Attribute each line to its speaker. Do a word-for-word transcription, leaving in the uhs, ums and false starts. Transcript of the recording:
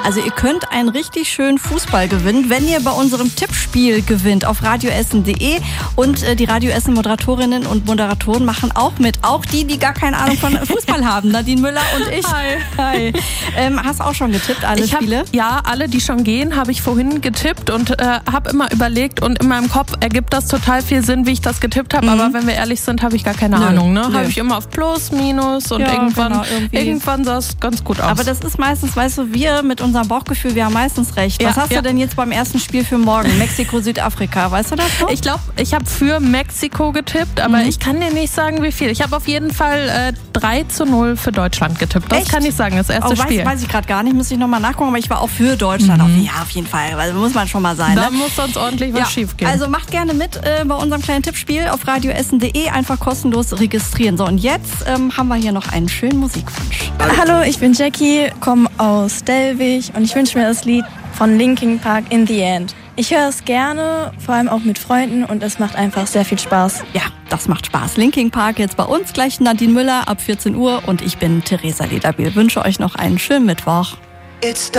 Speaker 1: Also ihr könnt einen richtig schönen Fußball gewinnen, wenn ihr bei unserem Tippspiel gewinnt auf radioessen punkt de. Und äh, die Radio Essen Moderatorinnen und Moderatoren machen auch mit. Auch die, die gar keine Ahnung von Fußball haben. Nadine Müller und ich.
Speaker 2: Hi.
Speaker 1: Hi. Ähm, hast du auch schon getippt, alle
Speaker 2: ich hab,
Speaker 1: Spiele?
Speaker 2: Ja, alle, die schon gehen, habe ich vorhin getippt und äh, habe immer überlegt und in meinem Kopf ergibt das total viel Sinn, wie ich das getippt habe. Mhm. Aber wenn wir ehrlich sind, habe ich gar keine
Speaker 1: Nö.
Speaker 2: Ahnung. Ne? Habe ich immer auf Plus, Minus und
Speaker 1: ja,
Speaker 2: irgendwann,
Speaker 1: genau,
Speaker 2: irgendwann sah es ganz gut aus.
Speaker 1: Aber das ist meistens, weißt du, wir mit unserem Bauchgefühl, wir haben meistens recht. Was
Speaker 2: ja,
Speaker 1: hast
Speaker 2: ja.
Speaker 1: du denn jetzt beim ersten Spiel für morgen? Mexiko, Südafrika, weißt du das noch?
Speaker 2: Ich glaube, ich habe für Mexiko getippt, aber mhm. ich kann dir nicht sagen, wie viel. Ich habe auf jeden Fall äh, drei zu null für Deutschland getippt. Das
Speaker 1: Echt?
Speaker 2: kann ich sagen, das erste
Speaker 1: oh, weiß,
Speaker 2: Spiel.
Speaker 1: Weiß ich gerade gar nicht, muss ich nochmal nachgucken, aber ich war auch für Deutschland. Mhm. Ja, auf jeden Fall, also muss man schon mal sein.
Speaker 2: Da
Speaker 1: ne?
Speaker 2: muss sonst ordentlich was
Speaker 1: ja.
Speaker 2: schief gehen.
Speaker 1: Also macht gerne mit äh, bei unserem kleinen Tippspiel auf radioessen punkt de, einfach kostenlos registrieren. So, und jetzt ähm, haben wir hier noch einen schönen Musikwunsch.
Speaker 3: Hallo, ich bin Jackie, komme aus Delwig und ich wünsche mir das Lied von Linkin Park In The End. Ich höre es gerne, vor allem auch mit Freunden und es macht einfach sehr viel Spaß.
Speaker 1: Ja, das macht Spaß. Linkin Park jetzt bei uns, gleich Nadine Müller ab vierzehn Uhr und ich bin Theresa Lederbiel. Wünsche euch noch einen schönen Mittwoch.
Speaker 4: It's